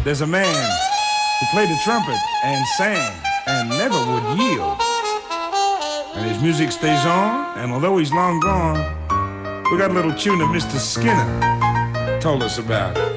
There's a man who played the trumpet and sang and never would yield. And his music stays on, and although he's long gone, we got a little tune that Mr. Skinner told us about.